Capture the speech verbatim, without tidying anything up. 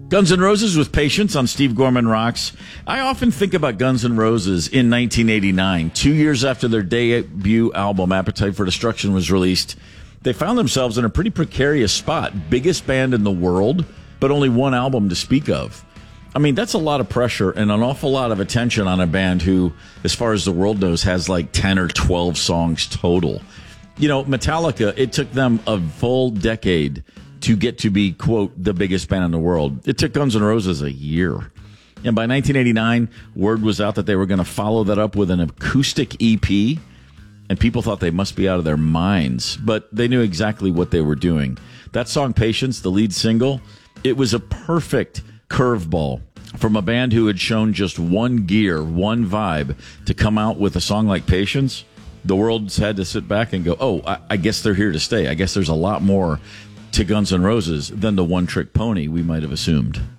Guns N' Roses with Patience on Steve Gorman Rocks. I often think about Guns N' Roses in nineteen eighty-nine, two years after their debut album, Appetite for Destruction, was released. They found themselves in a pretty precarious spot. Biggest band in the world, but only one album to speak of. I mean, that's a lot of pressure and an awful lot of attention on a band who, as far as the world knows, has like ten or twelve songs total. You know, Metallica, it took them a full decade to get to be, quote, the biggest band in the world. It took Guns N' Roses a year. And by nineteen eighty-nine, word was out that they were going to follow that up with an acoustic E P, and people thought they must be out of their minds, but they knew exactly what they were doing. That song, Patience, the lead single, it was a perfect curveball from a band who had shown just one gear, one vibe, to come out with a song like Patience. The world's had to sit back and go, oh, I, I guess they're here to stay. I guess there's a lot more to Guns N' Roses than the one-trick pony we might have assumed.